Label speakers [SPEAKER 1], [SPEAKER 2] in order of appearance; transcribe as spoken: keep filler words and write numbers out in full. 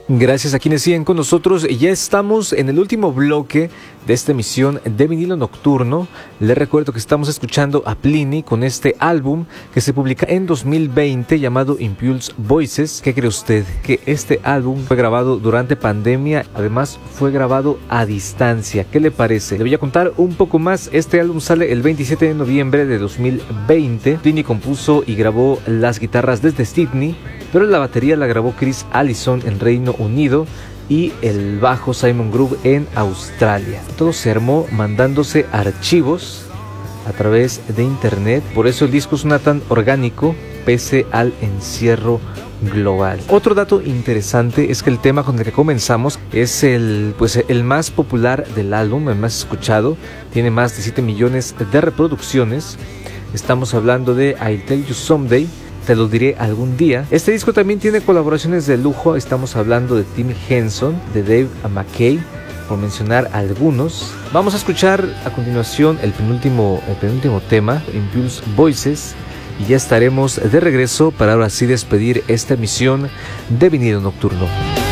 [SPEAKER 1] Gracias a quienes siguen con nosotros. Ya estamos en el último bloque de esta emisión de Vinilo Nocturno. Les recuerdo que estamos escuchando a Plini con este álbum que se publica en dos mil veinte llamado Impulse Voices. ¿Qué cree usted? Que este álbum fue grabado durante pandemia, además fue grabado a distancia. ¿Qué le parece? Le voy a contar un poco más. Este álbum sale el veintisiete de noviembre de dos mil veinte. Plini compuso y grabó las guitarras desde Sydney, pero la batería la grabó Chris Allison en Reino Unido y el bajo Simon Groove en Australia. Todo se armó mandándose archivos a través de internet, por eso el disco suena tan orgánico pese al encierro global. Otro dato interesante es que el tema con el que comenzamos es el, pues, el más popular del álbum, el más escuchado, tiene más de siete millones de reproducciones. Estamos hablando de I'll Tell You Someday, te lo diré algún día. Este disco también tiene colaboraciones de lujo. Estamos hablando de Tim Henson, de Dave McKay, por mencionar algunos. Vamos a escuchar a continuación el penúltimo, el penúltimo tema, Impulse Voices, y ya estaremos de regreso para ahora sí despedir esta emisión de Vinilo Nocturno.